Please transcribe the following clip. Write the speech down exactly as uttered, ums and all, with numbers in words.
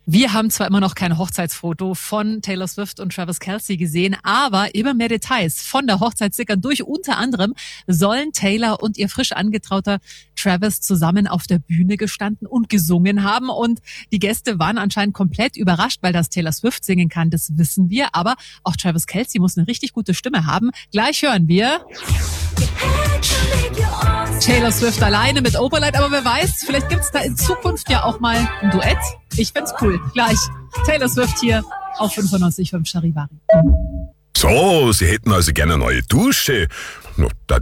Wir haben zwar immer noch kein Hochzeitsfoto von Taylor Swift und Travis Kelce gesehen, aber immer mehr Details von der Hochzeit sickern durch. Unter anderem sollen Taylor und ihr frisch angetrauter Travis zusammen auf der Bühne gestanden und gesungen haben. Und die Gäste waren anscheinend komplett überrascht, weil das Taylor Swift singen kann, das wissen wir. Aber auch Travis Kelce muss eine richtig gute Stimme haben. Gleich hören wir Taylor Swift alleine mit Opalite, aber wer weiß, vielleicht gibt's da in Zukunft ja auch mal ein Duett. Ich find's cool. Gleich Taylor Swift hier auf fünfundneunzig Komma fünf Charivari. So, Sie hätten also gerne eine neue Dusche. Na, da